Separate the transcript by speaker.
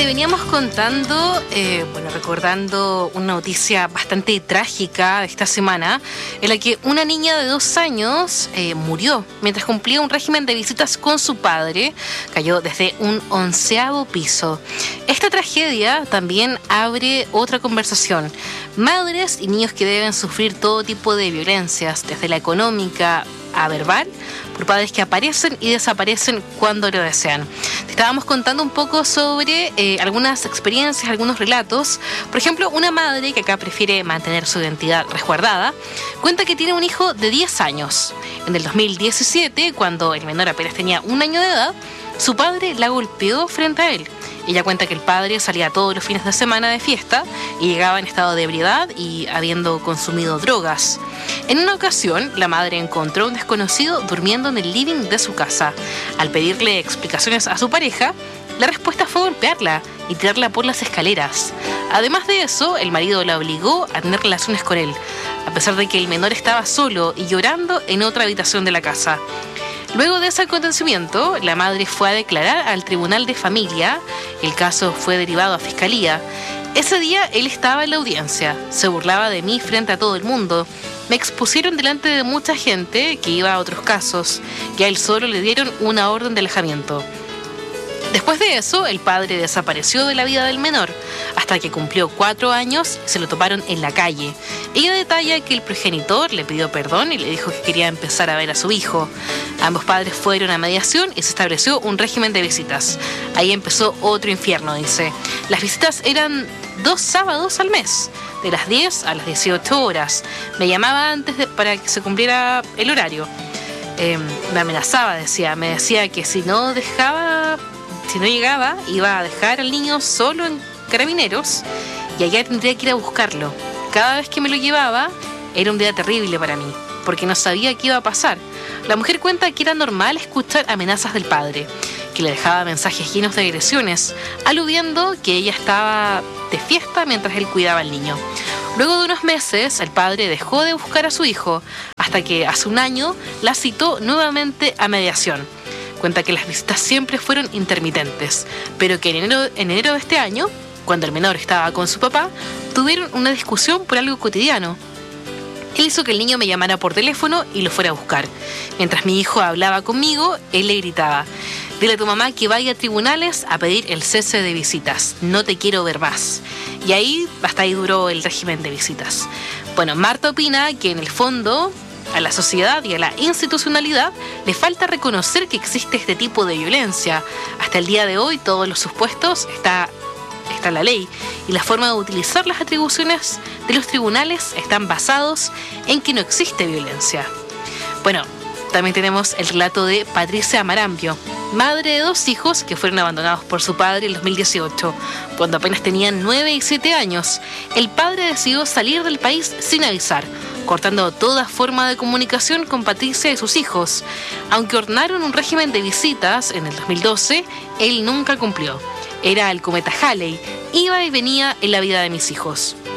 Speaker 1: veníamos contando, recordando una noticia bastante trágica de esta semana, en la que una niña de 2 años murió mientras cumplía un régimen de visitas con su padre. Cayó desde un 11º piso. Esta tragedia también abre otra conversación. Madres y niños que deben sufrir todo tipo de violencias, desde la económica a verbal, por padres que aparecen y desaparecen cuando lo desean. Te estábamos contando un poco sobre algunas experiencias, algunos relatos. Por ejemplo, una madre que acá prefiere mantener su identidad resguardada, cuenta que tiene un hijo de 10 años. En el 2017, cuando el menor apenas tenía 1 año de edad, su padre la golpeó frente a él. Ella cuenta que el padre salía todos los fines de semana de fiesta y llegaba en estado de ebriedad y habiendo consumido drogas. En una ocasión, la madre encontró a un desconocido durmiendo en el living de su casa. Al pedirle explicaciones a su pareja, la respuesta fue golpearla y tirarla por las escaleras. Además de eso, el marido la obligó a tener relaciones con él, a pesar de que el menor estaba solo y llorando en otra habitación de la casa. Luego de ese acontecimiento, la madre fue a declarar al tribunal de familia. El caso fue derivado a fiscalía. Ese día él estaba en la audiencia. Se burlaba de mí frente a todo el mundo. Me expusieron delante de mucha gente que iba a otros casos, y a él solo le dieron una orden de alejamiento. Después de eso, el padre desapareció de la vida del menor, hasta que cumplió 4 años y se lo toparon en la calle. Ella detalla que el progenitor le pidió perdón y le dijo que quería empezar a ver a su hijo. Ambos padres fueron a mediación y se estableció un régimen de visitas. Ahí empezó otro infierno, dice. Las visitas eran 2 sábados al mes, de las 10 a las 18 horas. Me llamaba antes para que se cumpliera el horario. Me amenazaba, me decía que si no llegaba, iba a dejar al niño solo en Carabineros y allá tendría que ir a buscarlo. Cada vez que me lo llevaba, era un día terrible para mí, porque no sabía qué iba a pasar. La mujer cuenta que era normal escuchar amenazas del padre, que le dejaba mensajes llenos de agresiones, aludiendo que ella estaba de fiesta mientras él cuidaba al niño. Luego de unos meses, el padre dejó de buscar a su hijo, hasta que hace 1 año la citó nuevamente a mediación. Cuenta que las visitas siempre fueron intermitentes, pero que en enero de este año, cuando el menor estaba con su papá, tuvieron una discusión por algo cotidiano. Él hizo que el niño me llamara por teléfono y lo fuera a buscar. Mientras mi hijo hablaba conmigo, él le gritaba: dile a tu mamá que vaya a tribunales a pedir el cese de visitas. No te quiero ver más. Y hasta ahí duró el régimen de visitas. Bueno, Marta opina que en el fondo a la sociedad y a la institucionalidad le falta reconocer que existe este tipo de violencia. Hasta el día de hoy, todos los supuestos está la ley, y la forma de utilizar las atribuciones de los tribunales están basados en que no existe violencia. Bueno, también tenemos el relato de Patricia Marambio, madre de 2 hijos que fueron abandonados por su padre en 2018, cuando apenas tenían 9 y 7 años. El padre decidió salir del país sin avisar, cortando toda forma de comunicación con Patricia y sus hijos. Aunque ordenaron un régimen de visitas en el 2012, él nunca cumplió. Era el cometa Halley, iba y venía en la vida de mis hijos.